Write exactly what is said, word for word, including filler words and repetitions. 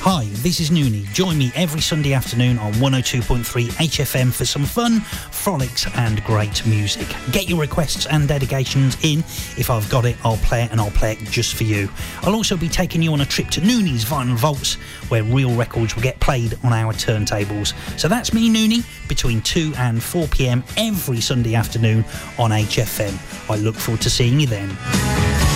Hi, this is Noonie. Join me every Sunday afternoon on one oh two point three H F M for some fun, frolics and great music. Get your requests and dedications in. If I've got it, I'll play it and I'll play it just for you. I'll also be taking you on a trip to Noonie's Vinyl Vaults, where real records will get played on our turntables. So that's me, Noonie, between two and four p.m. every Sunday afternoon on H F M. I look forward to seeing you then.